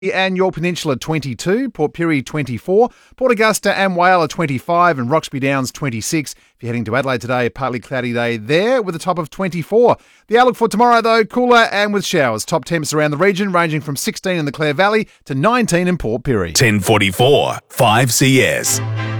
And your Peninsula 22, Port Pirie 24, Port Augusta and Whyalla 25 and Roxby Downs 26. If you're heading to Adelaide today, a partly cloudy day there with a top of 24. The outlook for tomorrow though, cooler and with showers. Top temps around the region ranging from 16 in the Clare Valley to 19 in Port Pirie. 1044 5CS.